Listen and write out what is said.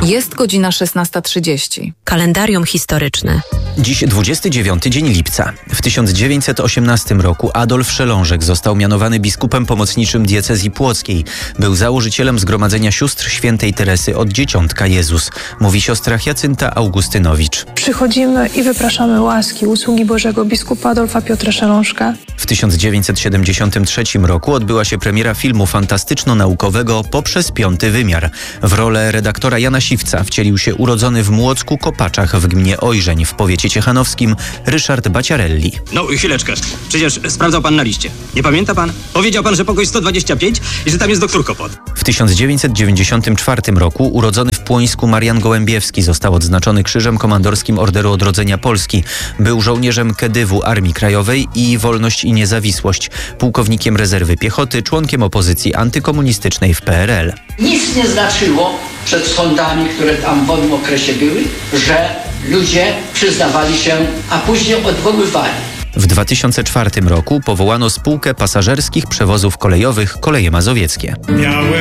Jest godzina 16:30. Kalendarium historyczne. Dziś 29 dzień lipca. W 1918 roku Adolf Szelążek został mianowany biskupem pomocniczym diecezji płockiej. Był założycielem Zgromadzenia Sióstr Świętej Teresy od Dzieciątka Jezus. Mówi siostra Jacynta Augustynowicz. Przychodzimy i wypraszamy łaski, usługi Bożego biskupa Adolfa Piotra Szelążka. W 1973 roku odbyła się premiera filmu fantastyczno-naukowego Poprzez piąty wymiar. W rolę redaktora Jana Siwca wcielił się urodzony w Młocku Kopaczach w gminie Ojrzeń w powiecie ciechanowskim Ryszard Baciarelli. No, chwileczkę. Przecież sprawdzał pan na liście. Nie pamięta pan? Powiedział pan, że pokój 125 i że tam jest doktor Kopot. W 1994 roku urodzony w Płońsku Marian Gołębiewski został odznaczony Krzyżem Komandorskim Orderu Odrodzenia Polski. Był żołnierzem Kedywu Armii Krajowej i Wolność i Niezawisłość, pułkownikiem rezerwy piechoty, członkiem opozycji antykomunistycznej w PRL. Nic nie znaczyło przed sądami, które tam w owym okresie były, że ludzie przyznawali się, a później odwoływali. W 2004 roku powołano spółkę pasażerskich przewozów kolejowych Koleje Mazowieckie.